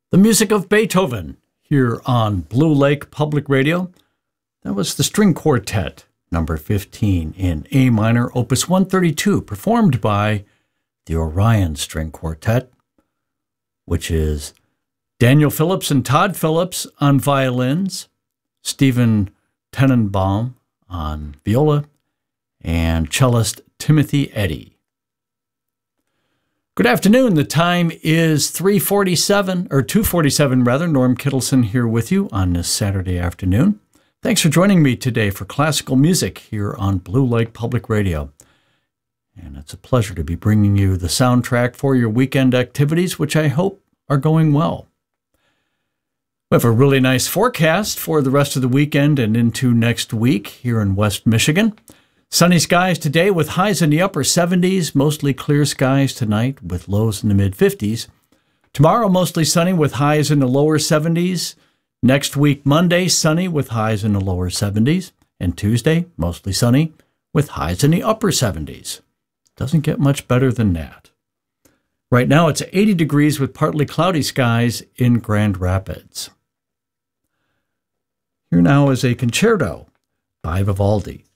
The music of Beethoven here on Blue Lake Public Radio. That was the String Quartet, number 15 in A minor, opus 132, performed by the Orion String Quartet, which is Daniel Phillips and Todd Phillips on violins, Stephen Tenenbaum on viola, and cellist Timothy Eddy. Good afternoon. The time is 2:47 rather. Norm Kittleson here with you on this Saturday afternoon. Thanks for joining me today for classical music here on Blue Lake Public Radio. And it's a pleasure to be bringing you the soundtrack for your weekend activities, which I hope are going well. We have a really nice forecast for the rest of the weekend and into next week here in West Michigan. Sunny skies today with highs in the upper 70s, mostly clear skies tonight with lows in the mid-50s. Tomorrow, mostly sunny with highs in the lower 70s. Next week, Monday, sunny with highs in the lower 70s. And Tuesday, mostly sunny with highs in the upper 70s. Doesn't get much better than that. Right now, it's 80 degrees with partly cloudy skies in Grand Rapids. Here now is a concerto by Vivaldi.